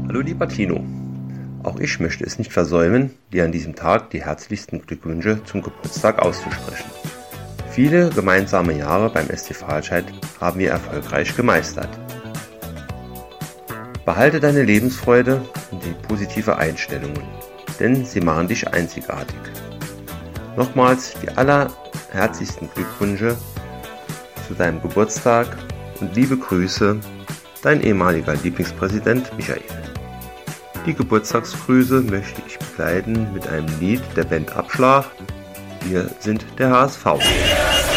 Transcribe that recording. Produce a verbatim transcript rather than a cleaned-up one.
Hallo lieber Tino, auch ich möchte es nicht versäumen, dir an diesem Tag die herzlichsten Glückwünsche zum Geburtstag auszusprechen. Viele gemeinsame Jahre beim S C Fahlscheid haben wir erfolgreich gemeistert. Behalte deine Lebensfreude und die positive Einstellungen, denn sie machen dich einzigartig. Nochmals die allerherzlichsten Glückwünsche zu deinem Geburtstag und liebe Grüße, dein ehemaliger Lieblingspräsident Michael. Die Geburtstagsgrüße möchte ich begleiten mit einem Lied der Band Abschlag. Wir sind der H S V.